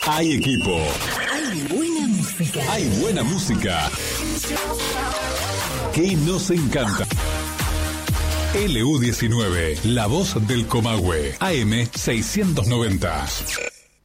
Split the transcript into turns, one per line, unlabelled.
Hay equipo.
Hay buena música.
Hay buena música. Que nos encanta. LU19, la voz del Comahue. AM 690.